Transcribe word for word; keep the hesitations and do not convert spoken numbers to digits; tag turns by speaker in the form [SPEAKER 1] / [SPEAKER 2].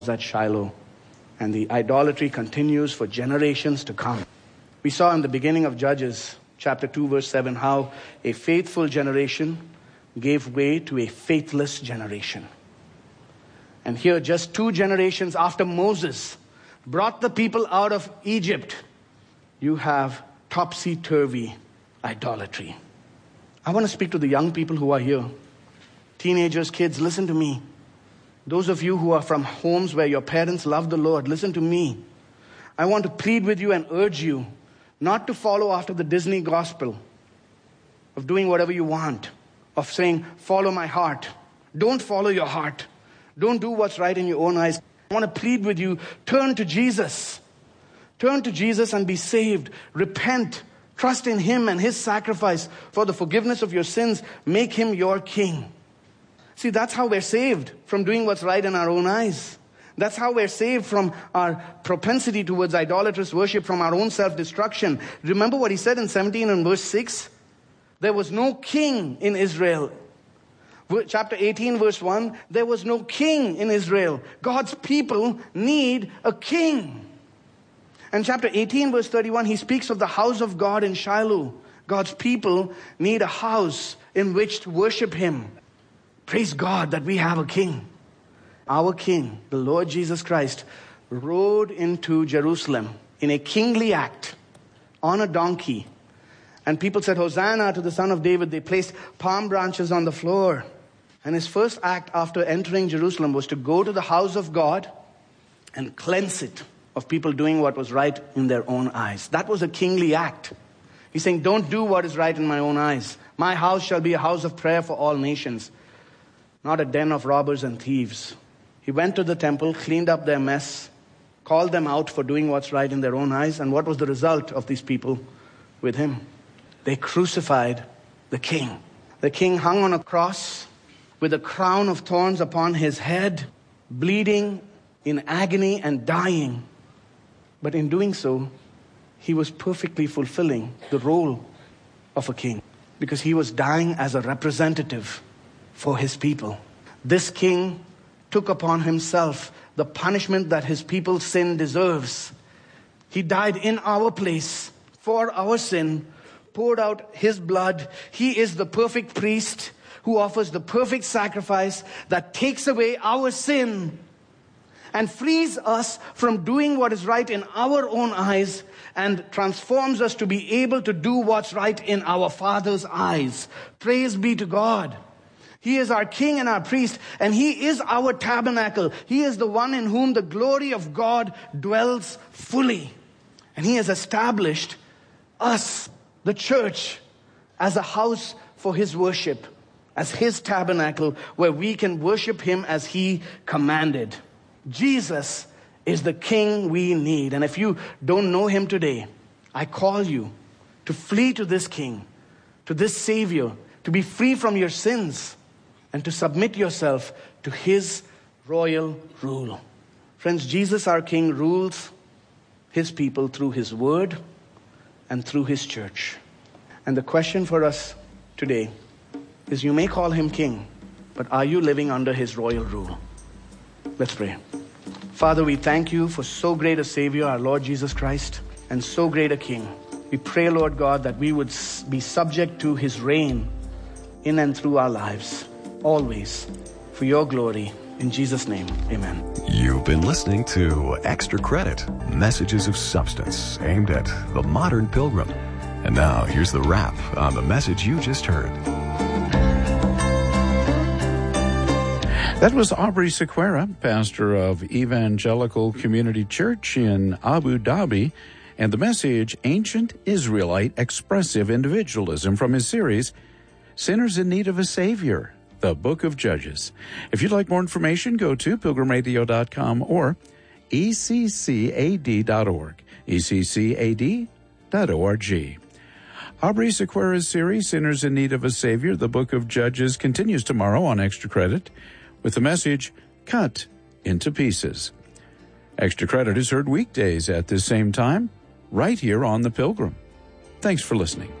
[SPEAKER 1] at Shiloh, and the idolatry continues for generations to come. We saw in the beginning of Judges, chapter two, verse seven, how a faithful generation gave way to a faithless generation. And here, just two generations after Moses brought the people out of Egypt, you have topsy-turvy idolatry. I want to speak to the young people who are here. Teenagers, kids, listen to me. Those of you who are from homes where your parents love the Lord, listen to me. I want to plead with you and urge you not to follow after the Disney gospel of doing whatever you want, of saying, follow my heart. Don't follow your heart. Don't do what's right in your own eyes. I want to plead with you, turn to Jesus. Turn to Jesus and be saved. Repent. Trust in Him and His sacrifice for the forgiveness of your sins. Make Him your King. See, that's how we're saved from doing what's right in our own eyes. That's how we're saved from our propensity towards idolatrous worship, from our own self-destruction. Remember what He said in seventeen and verse six? There was no king in Israel. Chapter eighteen, verse one, there was no king in Israel. God's people need a king. And chapter eighteen, verse thirty-one, He speaks of the house of God in Shiloh. God's people need a house in which to worship Him. Praise God that we have a king. Our king, the Lord Jesus Christ, rode into Jerusalem in a kingly act on a donkey. And people said, Hosanna to the Son of David. They placed palm branches on the floor. And His first act after entering Jerusalem was to go to the house of God and cleanse it of people doing what was right in their own eyes. That was a kingly act. He's saying, don't do what is right in my own eyes. My house shall be a house of prayer for all nations, not a den of robbers and thieves. He went to the temple, cleaned up their mess, called them out for doing what's right in their own eyes. And what was the result of these people with Him? They crucified the king. The king hung on a cross with a crown of thorns upon His head, bleeding in agony and dying. But in doing so, He was perfectly fulfilling the role of a king, because He was dying as a representative for His people. This king took upon Himself the punishment that His people's sin deserves. He died in our place for our sin, poured out His blood. He is the perfect priest who offers the perfect sacrifice that takes away our sin and frees us from doing what is right in our own eyes and transforms us to be able to do what's right in our Father's eyes. Praise be to God. He is our King and our priest, and He is our tabernacle. He is the one in whom the glory of God dwells fully. And He has established us, the church, as a house for His worship, as His tabernacle, where we can worship Him as He commanded. Jesus is the King we need. And if you don't know Him today, I call you to flee to this King, to this Savior, to be free from your sins, and to submit yourself to His royal rule. Friends, Jesus, our King, rules His people through His word and through His church. And the question for us today is, you may call Him King, but are you living under His royal rule? Let's pray. Father, we thank You for so great a Savior, our Lord Jesus Christ, and so great a King. We pray, Lord God, that we would be subject to His reign in and through our lives, always, for Your glory. In Jesus' name, amen.
[SPEAKER 2] You've been listening to Extra Credit, messages of substance aimed at the modern pilgrim. And now, here's the wrap on the message you just heard.
[SPEAKER 3] That was Aubrey Sequeira, pastor of Evangelical Community Church in Abu Dhabi, and the message, Ancient Israelite Expressive Individualism, from his series, Sinners in Need of a Savior, the Book of Judges. If you'd like more information, go to pilgrim radio dot com or E C C A D dot org, E C C A D dot org. Aubrey Sequeira's series, Sinners in Need of a Savior, the Book of Judges, continues tomorrow on Extra Credit with the message, Cut into Pieces. Extra Credit is heard weekdays at this same time, right here on The Pilgrim. Thanks for listening.